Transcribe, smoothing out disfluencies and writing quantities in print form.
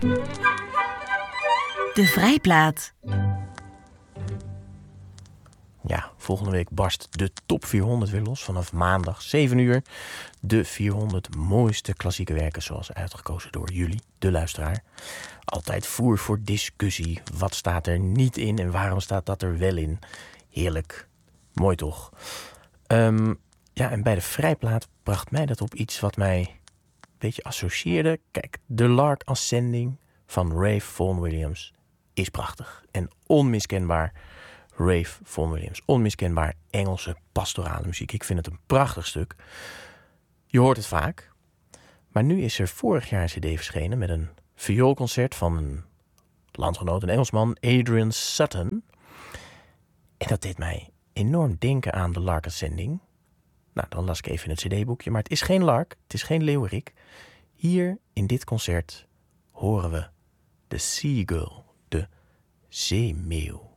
De Vrijplaat. Ja, volgende week barst de top 400 weer los. Vanaf maandag 7 uur. De 400 mooiste klassieke werken zoals uitgekozen door jullie, de luisteraar. Altijd voer voor discussie. Wat staat er niet in en waarom staat dat er wel in? Heerlijk. Mooi toch? Ja, en bij de Vrijplaat bracht mij dat op iets wat mij een beetje associeerde. Kijk, de Lark Ascending van Ralph Vaughan Williams is prachtig en onmiskenbaar. Ralph Vaughan Williams, onmiskenbaar Engelse pastorale muziek. Ik vind het een prachtig stuk. Je hoort het vaak. Maar nu is er vorig jaar een cd verschenen met een vioolconcert van een landgenoot, een Engelsman, Adrian Sutton. En dat deed mij enorm denken aan de Lark Ascending. Nou, dan las ik even in het cd-boekje. Maar het is geen lark, het is geen leeuwerik. Hier in dit concert horen we de Seagull, de zeemeeuw.